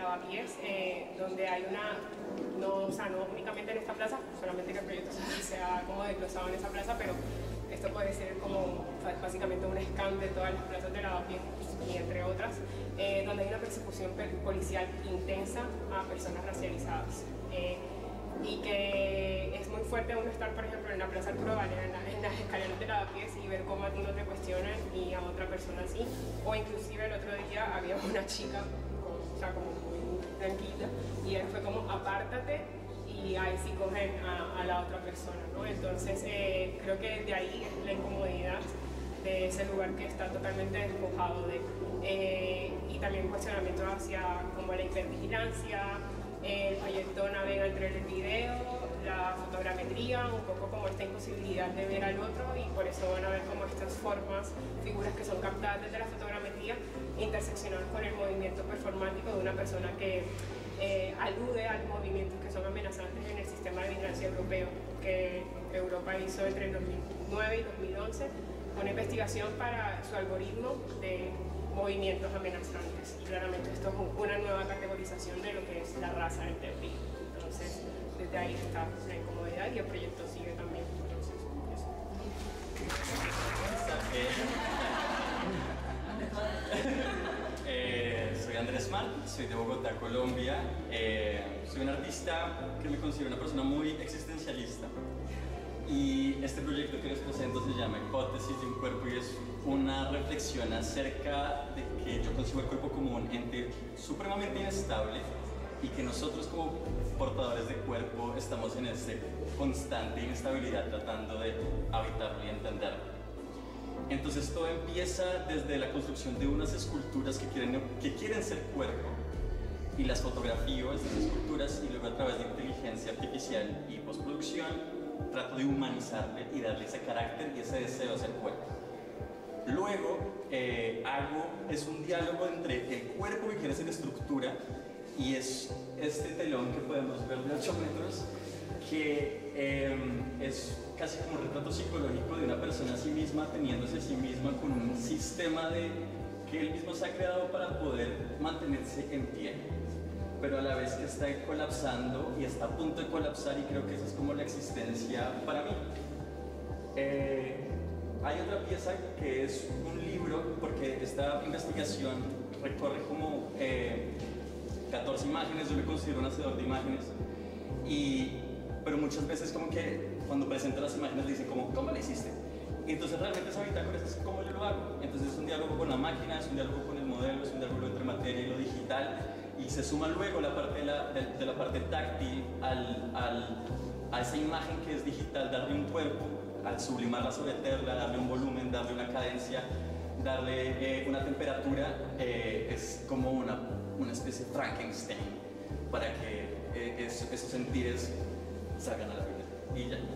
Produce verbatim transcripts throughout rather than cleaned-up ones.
Lavapiés, eh, donde hay una, no, o sea, no únicamente en esta plaza, solamente que el proyecto se ha como desglosado en esa plaza, pero esto puede ser como o sea, básicamente un scan de todas las plazas de Lavapiés y entre otras, eh, donde hay una persecución policial intensa a personas racializadas. Eh, y que es muy fuerte uno estar, por ejemplo, en la Plaza Arturo Valera, en, la, en las escaleras de Lavapiés y ver cómo a ti no te cuestionan y a otra persona así. O inclusive el otro día había una chica, con, o sea, como muy tranquila, y él fue como, apártate, y ahí sí cogen a, a la otra persona, ¿no? Entonces eh, creo que de ahí es la incomodidad de ese lugar que está totalmente despojado de, eh, y también cuestionamiento hacia como la hipervigilancia, el proyecto navega entre el video, la fotogrametría, un poco como esta imposibilidad de ver al otro, y por eso van a ver como estas formas, figuras que son captadas desde la fotogrametría, interseccionadas con el movimiento performático de una persona que eh, alude a los movimientos que son amenazantes en el sistema de vigilancia europeo, que Europa hizo entre el dos mil nueve y dos mil once, una investigación para su algoritmo de movimientos amenazantes, y claramente esto es una nueva categorización de lo que es la raza del terrible. Entonces desde ahí está la incomodidad y el proyecto sigue también. Entonces, eso. eh, soy Andrés Mar, soy de Bogotá, Colombia. Eh, soy un artista que me considero una persona muy existencialista. Y este proyecto que les presento se llama Hipótesis de un cuerpo, y es una reflexión acerca de que yo concibo el cuerpo como un ente supremamente inestable y que nosotros como portadores de cuerpo estamos en esta constante inestabilidad tratando de habitarlo y entenderlo. Entonces todo empieza desde la construcción de unas esculturas que quieren, que quieren ser cuerpo, y las fotografío esas esculturas, y luego a través de inteligencia artificial y postproducción trato de humanizarle y darle ese carácter y ese deseo de ser cuerpo. Luego eh, hago, es un diálogo entre el cuerpo que quiere ser estructura y es este telón que podemos ver de ocho metros, que eh, es casi como un retrato psicológico de una persona a sí misma, teniéndose a sí misma con un sistema de, que él mismo se ha creado para poder mantenerse en pie, pero a la vez que está colapsando y está a punto de colapsar, y creo que esa es como la existencia para mí. Eh, hay otra pieza que es un libro, porque esta investigación recorre como eh, catorce imágenes, yo me considero un hacedor de imágenes, y, pero muchas veces como que cuando presento las imágenes dicen como, ¿cómo lo hiciste? Y entonces realmente esa bitácora es como yo lo hago. Entonces es un diálogo con la máquina, es un diálogo con el modelo, es un diálogo entre materia y lo digital, y se suma luego la parte de la, de, de la parte táctil al, al, a esa imagen que es digital, darle un cuerpo, al sublimarla, sobreterla, darle un volumen, darle una cadencia, darle eh, una temperatura, eh, es como una, una especie de Frankenstein para que eh, es, esos sentires salgan a la vida. Y ya.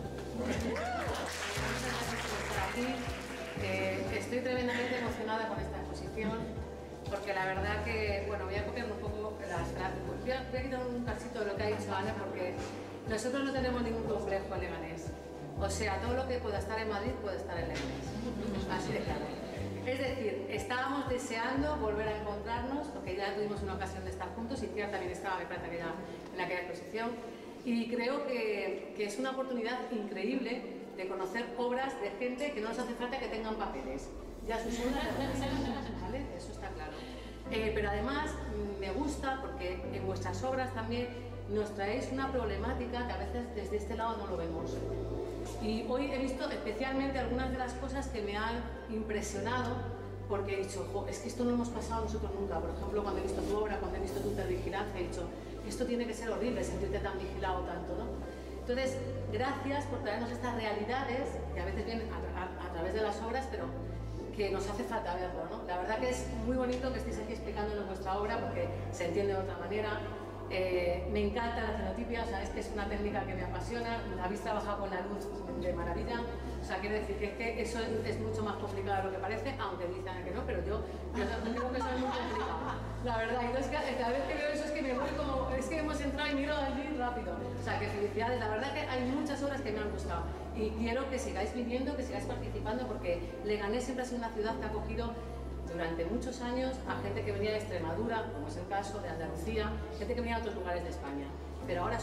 Eh, estoy tremendamente emocionada con esta exposición, porque la verdad que, bueno, voy a copiar un poco las frases, voy a, voy a quitar un cachito de lo que ha dicho Ana, porque nosotros no tenemos ningún complejo en Leganés. O sea, todo lo que pueda estar en Madrid puede estar en Leganés, así de claro. Es decir, estábamos deseando volver a encontrarnos, porque ya tuvimos una ocasión de estar juntos, y Ciar también estaba, me parece que ya en aquella exposición, y creo que, que es una oportunidad increíble de conocer obras de gente que no nos hace falta que tengan papeles. Ya sus obras, ¿vale? Eso está claro. Eh, pero además me gusta porque en vuestras obras también nos traéis una problemática que a veces desde este lado no lo vemos. Y hoy he visto especialmente algunas de las cosas que me han impresionado, porque he dicho, jo, es que esto no hemos pasado nosotros nunca. Por ejemplo, cuando he visto tu obra, cuando he visto tu hipervigilancia, he dicho, esto tiene que ser horrible, sentirte tan vigilado tanto, ¿no? Entonces, gracias por traernos estas realidades, que a veces vienen a, a, a través de las obras, pero que nos hace falta verlo, ¿no? La verdad que es muy bonito que estéis aquí explicándonos vuestra obra, porque se entiende de otra manera. Eh, me encanta la cenotipia, o sea, es que es una técnica que me apasiona. Habéis trabajado con la luz de maravilla, o sea, quiero decir que, es que eso es, es mucho más complicado de lo que parece, aunque dicen que no, pero yo, yo creo que eso es muy complicado, la verdad. Entonces, cada vez que veo eso es que me voy como, es que hemos entrado y miro allí rápido, o sea, que felicidades. La verdad que hay muchas obras que me han gustado, y quiero que sigáis viniendo, que sigáis participando, porque Leganés siempre ha sido una ciudad que ha cogido durante muchos años a gente que venía de Extremadura, como es el caso, de Andalucía, gente que venía de otros lugares de España. Pero ahora